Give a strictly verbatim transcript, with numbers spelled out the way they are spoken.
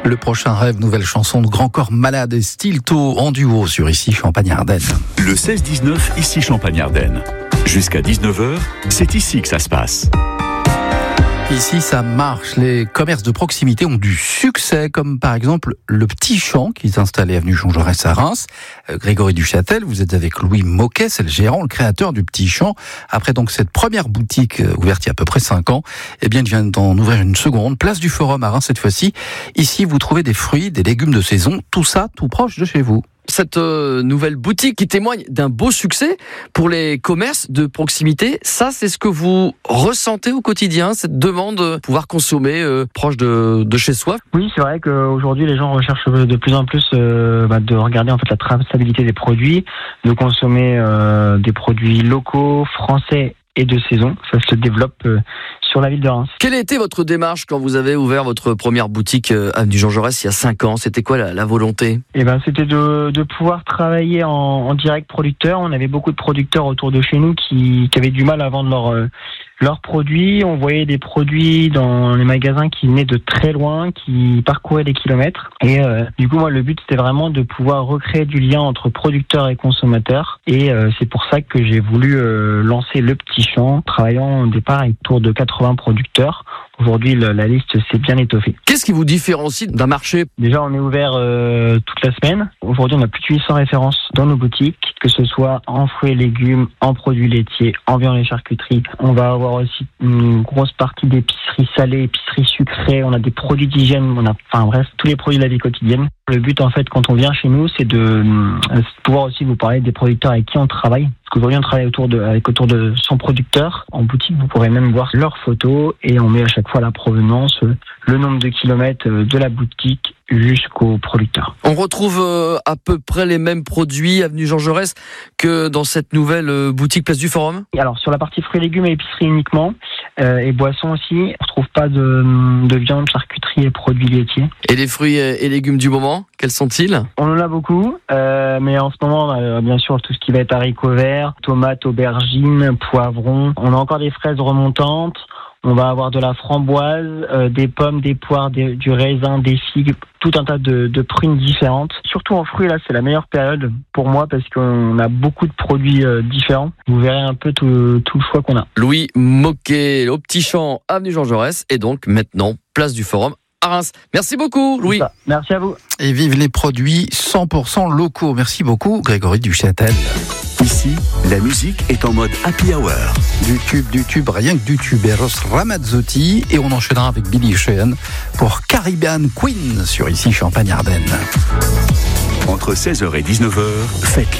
Le prochain rêve, nouvelle chanson de Grand Corps Malade et Stilto en duo sur Ici Champagne-Ardenne. Le seize dix-neuf, Ici Champagne-Ardenne. Jusqu'à dix-neuf heures, c'est ici que ça se passe. Ici, ça marche. Les commerces de proximité ont du succès, comme par exemple le Petit Champ qui est installé avenue Jean Jaurès à Reims. Euh, Grégory Duchâtel, vous êtes avec Louis Moquet, c'est le gérant, le créateur du Petit Champ. Après donc cette première boutique euh, ouverte il y a à peu près cinq ans, eh bien, il vient d'en ouvrir une seconde, place du Forum à Reims cette fois-ci. Ici, vous trouvez des fruits, des légumes de saison, tout ça tout proche de chez vous. Cette euh, nouvelle boutique qui témoigne d'un beau succès pour les commerces de proximité, ça c'est ce que vous ressentez au quotidien, cette demande de pouvoir consommer euh, proche de, de chez soi. Oui, c'est vrai qu'aujourd'hui les gens recherchent de plus en plus euh, bah, de regarder en fait la traçabilité des produits, de consommer euh, des produits locaux, français et de saison. Ça se développe euh, sur la ville de Reims. Quelle a été votre démarche quand vous avez ouvert votre première boutique euh, avenue Jean Jaurès il y a cinq ans? C'était quoi la, la volonté? Eh ben, c'était de, de pouvoir travailler en, en direct producteur. On avait beaucoup de producteurs autour de chez nous qui, qui avaient du mal à vendre leurs euh, leurs produits. On voyait des produits dans les magasins qui venaient de très loin, qui parcouraient des kilomètres. Et euh, du coup, moi, le but, c'était vraiment de pouvoir recréer du lien entre producteurs et consommateurs. Et euh, c'est pour ça que j'ai voulu euh, lancer le Petit Champ, travaillant au départ autour de quatre-vingts producteurs. Aujourd'hui, la liste s'est bien étoffée. Qu'est-ce qui vous différencie d'un marché? Déjà, on est ouvert euh, toute la semaine. Aujourd'hui, on a plus de huit cents références dans nos boutiques, que ce soit en fruits et légumes, en produits laitiers, en viande et charcuterie. On va avoir aussi une grosse partie d'épicerie salée, épicerie sucrée. On a des produits d'hygiène. On a, enfin bref, tous les produits de la vie quotidienne. Le but, en fait, quand on vient chez nous, c'est de euh, pouvoir aussi vous parler des producteurs avec qui on travaille. Parce qu'aujourd'hui, on travaille autour de, avec autour de son producteur. En boutique, vous pourrez même voir leurs photos et on met à chaque fois la provenance, le nombre de kilomètres de la boutique jusqu'au producteur. On retrouve euh, à peu près les mêmes produits avenue Jean Jaurès que dans cette nouvelle euh, boutique place du Forum. Alors sur la partie fruits et légumes et épicerie uniquement euh, et boissons aussi, on ne retrouve pas de, de viande, charcuterie et produits laitiers. Et les fruits et légumes du moment, quels sont-ils? On en a beaucoup, euh, mais en ce moment, euh, bien sûr, tout ce qui va être haricots verts, tomates, aubergines, poivrons. On a encore des fraises remontantes. On va avoir de la framboise, euh, des pommes, des poires, des, du raisin, des figues, tout un tas de, de prunes différentes. Surtout en fruits, là, c'est la meilleure période pour moi parce qu'on a beaucoup de produits euh, différents. Vous verrez un peu tout, tout le choix qu'on a. Louis Moquet, au Petit Champ, avenue Jean Jaurès, et donc maintenant, place du Forum à Reims. Merci beaucoup, Louis. Merci à vous. Et vive les produits cent pour cent locaux. Merci beaucoup, Grégory Duchâtel. Ici, la musique est en mode happy hour. Du tube, du tube, rien que du tube. Eros Ramazzotti. Et on enchaînera avec Billy Sheehan pour Caribbean Queen sur Ici Champagne-Ardenne. Entre seize heures et dix-neuf heures, faites